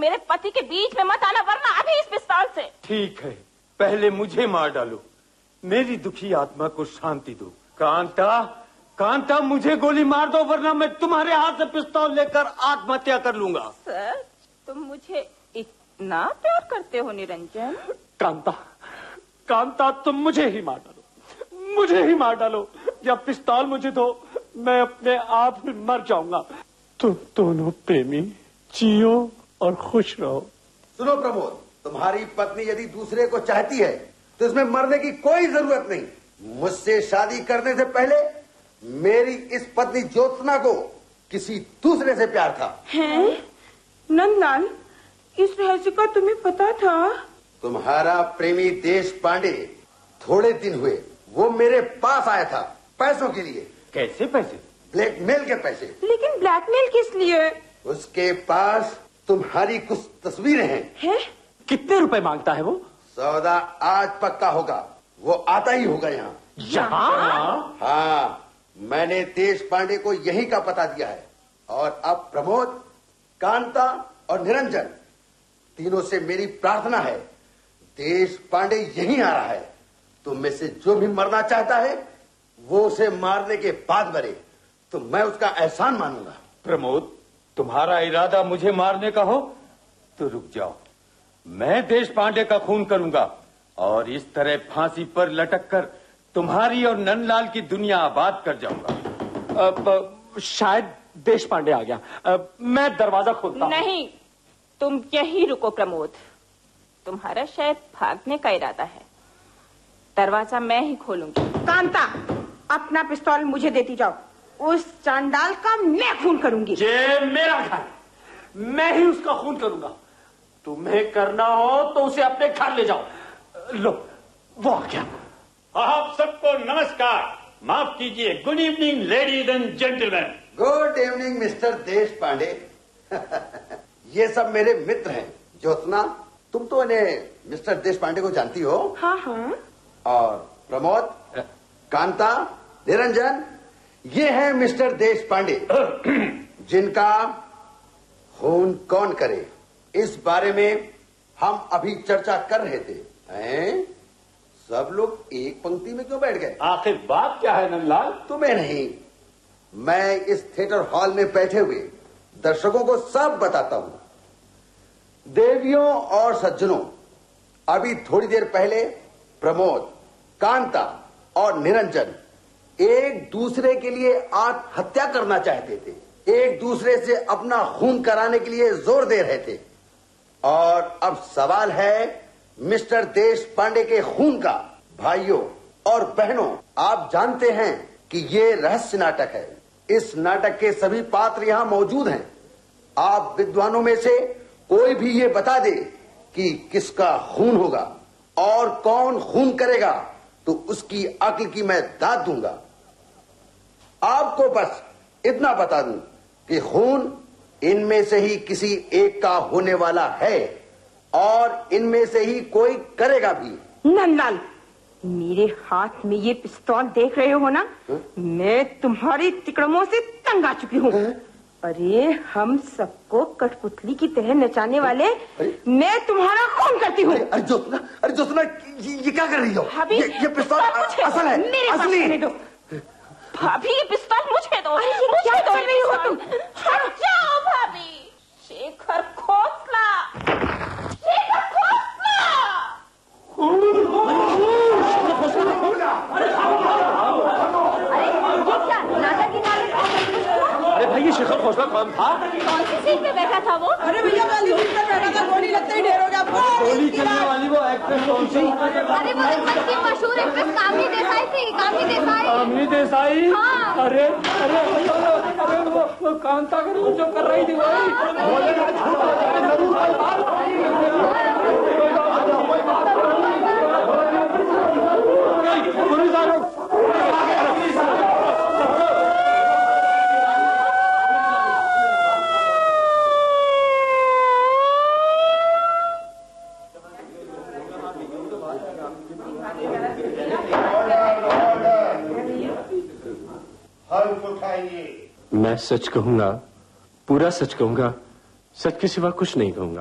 मेरे पति के बीच में मत आना, वरना अभी इस पिस्तौल से। ठीक है, पहले मुझे मार डालो, मेरी दुखी आत्मा को शांति दो। कांता, कांता, मुझे गोली मार दो, वरना मैं तुम्हारे हाथ से पिस्तौल लेकर आत्महत्या कर लूंगा। सर, तुम मुझे इतना प्यार करते हो निरंजन? कांता, कांता, तुम मुझे ही मार डालो, मुझे ही मार डालो। जब पिस्तौल मुझे दो, मैं अपने आप ही मर जाऊंगा। तुम दोनों प्रेमी जियो और खुश रहो। सुनो प्रमोद, तुम्हारी पत्नी यदि दूसरे को चाहती है तो इसमें मरने की कोई जरूरत नहीं। मुझसे शादी करने से पहले मेरी इस पत्नी ज्योत्सना को किसी दूसरे से प्यार था। हैं? नंदलाल, इस रहस्य का तुम्हें पता था? तुम्हारा प्रेमी देश पांडे थोड़े दिन हुए वो मेरे पास आया था पैसों के लिए। कैसे पैसे? ब्लैकमेल के पैसे। लेकिन ब्लैकमेल किस लिए? उसके पास तुम्हारी कुछ तस्वीरें हैं। कितने रुपए मांगता है वो? सौदा आज पक्का होगा, वो आता ही होगा यहाँ। यहाँ? हाँ, मैंने देश पांडे को यही का पता दिया है। और अब प्रमोद, कांता और निरंजन तीनों से मेरी प्रार्थना है, देश पांडे यहीं आ रहा है। तुम में से जो भी मरना चाहता है वो उसे मारने के बाद मरे, तो मैं उसका एहसान मानूंगा। प्रमोद, तुम्हारा इरादा मुझे मारने का हो तो रुक जाओ, मैं देश पांडे का खून करूंगा और इस तरह फांसी पर लटक कर तुम्हारी और नंदलाल की दुनिया आबाद कर जाऊंगा। शायद देश पांडे आ गया, मैं दरवाजा खोलता हूं। नहीं, तुम यहीं रुको प्रमोद, तुम्हारा शायद भागने का इरादा है। दरवाजा मैं ही खोलूंगी। कांता, अपना पिस्तौल मुझे देती जाओ, उस चांडाल का मैं खून करूंगी। ये मेरा घर, मैं ही उसका खून करूंगा। तुम्हें करना हो तो उसे अपने घर ले जाओ। लो, वो आ गया। आप सबको नमस्कार, माफ कीजिए, good evening ladies and gentleman. Good evening mister देश पांडे। ये सब मेरे मित्र हैं। ज्योत्सना, तुम तो इन्हें मिस्टर देश पांडे को जानती हो। हाँ हाँ। और प्रमोद, कांता, निरंजन, ये हैं मिस्टर देश पांडे, जिनका खून कौन करे इस बारे में हम अभी चर्चा कर रहे थे। हैं? सब लोग एक पंक्ति में क्यों बैठ गए? आखिर बात क्या है नंदलाल? तुम्हें नहीं, मैं इस थिएटर हॉल में बैठे हुए दर्शकों को सब बताता हूं। देवियों और सज्जनों, अभी थोड़ी देर पहले प्रमोद, कांता और निरंजन एक दूसरे के लिए आत्महत्या करना चाहते थे, एक दूसरे से अपना खून कराने के लिए जोर दे रहे थे। और अब सवाल है मिस्टर देश पांडे के खून का। भाइयों और बहनों, आप जानते हैं कि ये रहस्य नाटक है। इस नाटक के सभी पात्र यहां मौजूद हैं। आप विद्वानों में से कोई भी ये बता दे कि किसका खून होगा और कौन खून करेगा, तो उसकी अक्ल की मैं दाद दूंगा। आपको बस इतना बता दूं कि खून इनमें से ही किसी एक का होने वाला है और इनमें से ही कोई करेगा भी। नंदलाल, मेरे हाथ में ये पिस्तौल देख रहे हो ना? मैं तुम्हारी तिकड़मों से तंग आ चुकी हूँ। अरे हम सबको कठपुतली की तरह नचाने वाले मैं तुम्हारा खून करती हूँ। अरे ज्योत्सना, ये क्या कर रही हो? ये पिस्तौल असल है, असली। भाभी, ये पिस्तौल मुझे दो। क्या कर रही हो तुम? हट जाओ भाभी। शेखर खोसला, शेखर खोसला। अरे भाई, ये शेखर खोसला कौन था? कौन सी सीट पे बैठा था वो? अरे भैया, वाली सीट पे बैठा था, गोली लगते ही ढेर हो गया। गोली चलने वाली वो एक्ट्रेस कौन सी? अरे वो इतनी मशहूर एक्ट्रेस कामिनी देसाई थी। कामिनी देसाई। कामिनी देसाई? हाँ। अरे अरे अरे वो कांता का खून जो कर रही थी वही। मैं सच कहूंगा, पूरा सच कहूंगा, सच के सिवा कुछ नहीं कहूंगा।